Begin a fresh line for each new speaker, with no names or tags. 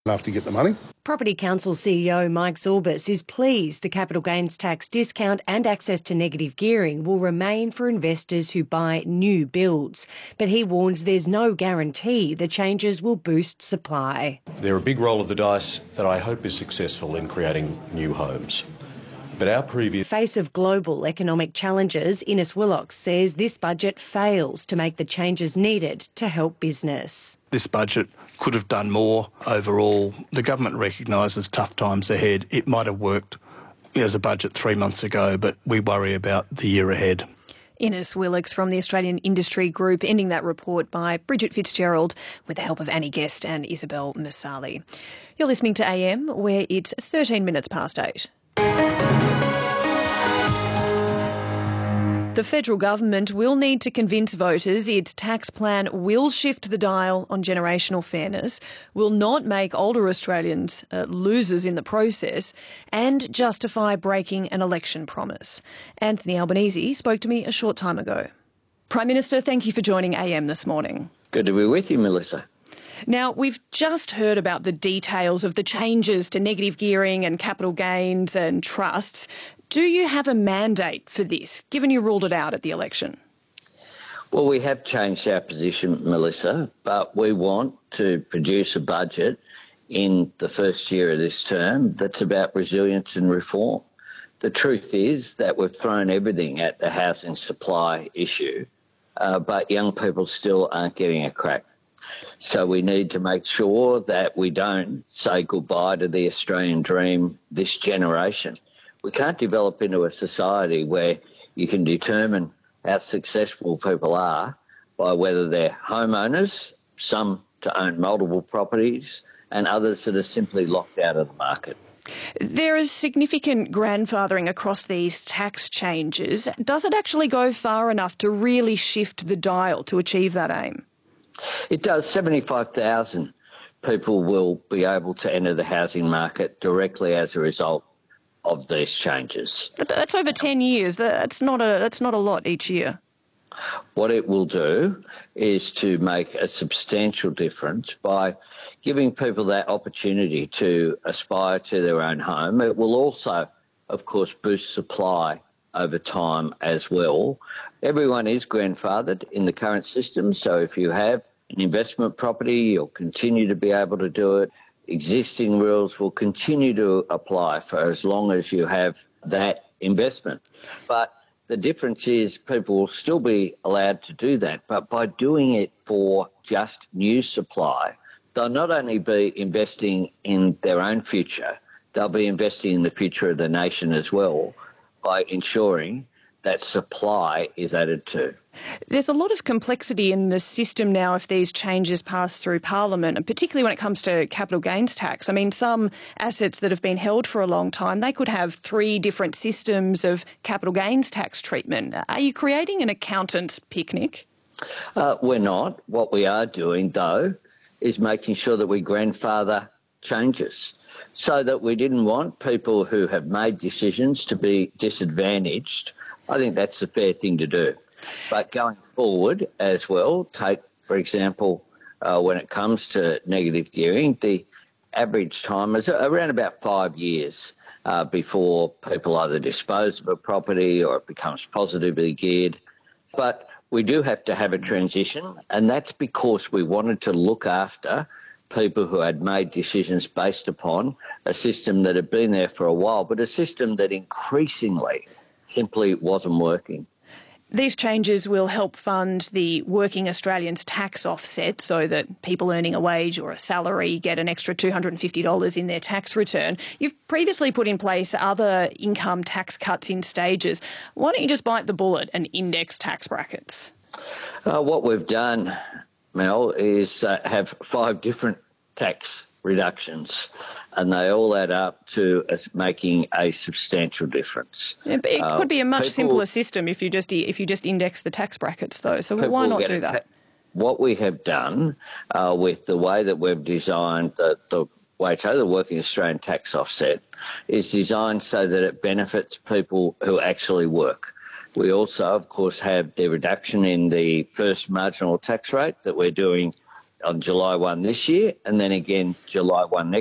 enough to get the money.
Property Council CEO Mike Zorbas is pleased the capital gains tax discount and access to negative gearing will remain for investors who buy new builds. But he warns there's no guarantee the changes will boost supply.
They're a big roll of the dice that I hope is successful in creating new homes. But our previous...
Face of global economic challenges, Innes Willox says this budget fails to make the changes needed to help business.
This budget could have done more overall. The government recognises tough times ahead. It might have worked as a budget 3 months ago, but we worry about the year ahead.
Innes Willox from the Australian Industry Group, ending that report by Bridget Fitzgerald with the help of Annie Guest and Isabel Masali. You're listening to AM, where it's 13 minutes past 8. The federal government will need to convince voters its tax plan will shift the dial on generational fairness, will not make older Australians losers in the process, and justify breaking an election promise. Anthony Albanese spoke to me a short time ago. Prime Minister, thank you for joining AM this morning.
Good to be with you, Melissa.
Now, we've just heard about the details of the changes to negative gearing and capital gains and trusts. Do you have a mandate for this, given you ruled it out at the election?
Well, we have changed our position, Melissa, but we want to produce a budget in the first year of this term that's about resilience and reform. The truth is that we've thrown everything at the housing supply issue, but young people still aren't getting a crack. So we need to make sure that we don't say goodbye to the Australian dream this generation. We can't develop into a society where you can determine how successful people are by whether they're homeowners, some to own multiple properties, and others that are simply locked out of the market.
There is significant grandfathering across these tax changes. Does it actually go far enough to really shift the dial to achieve that aim?
It does. 75,000 people will be able to enter the housing market directly as a result of these changes.
That's over 10 years. That's not a lot each year.
What it will do is to make a substantial difference by giving people that opportunity to aspire to their own home. It will also, of course, boost supply over time as well. Everyone is grandfathered in the current system, so if you have an investment property, you'll continue to be able to do it. Existing rules will continue to apply for as long as you have that investment. But the difference is people will still be allowed to do that, but by doing it for just new supply, they'll not only be investing in their own future, they'll be investing in the future of the nation as well by ensuring that supply is added to.
There's a lot of complexity in the system now if these changes pass through Parliament, and particularly when it comes to capital gains tax. I mean, some assets that have been held for a long time, they could have 3 different systems of capital gains tax treatment. Are you creating an accountant's picnic?
We're not. What we are doing, though, is making sure that we grandfather changes so that we didn't want people who have made decisions to be disadvantaged. I think that's the fair thing to do. But going forward as well, take, for example, when it comes to negative gearing, the average time is around about 5 years before people either dispose of a property or it becomes positively geared. But we do have to have a transition, and that's because we wanted to look after people who had made decisions based upon a system that had been there for a while, but a system that increasingly simply wasn't working.
These changes will help fund the Working Australians tax offset so that people earning a wage or a salary get an extra $250 in their tax return. You've previously put in place other income tax cuts in stages. Why don't you just bite the bullet and index tax brackets?
What we've done, Mel, is have 5 different tax reductions, and they all add up to making a substantial difference.
Yeah, but it could be a much simpler system if you just index the tax brackets, though. So why not do that?
What we have done with the way that we've designed the WATO, the Working Australian Tax Offset, is designed so that it benefits people who actually work. We also, of course, have the reduction in the first marginal tax rate that we're doing on July 1 this year and then again July 1 next